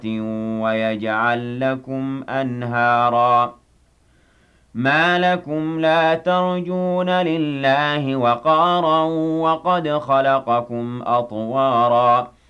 وَيَجْعَل لَّكُمْ أَنْهَارًا مَا لَكُمْ لَا تَرْجُونَ لِلَّهِ وَقَارًا وَقَدْ خَلَقَكُمْ أَطْوَارًا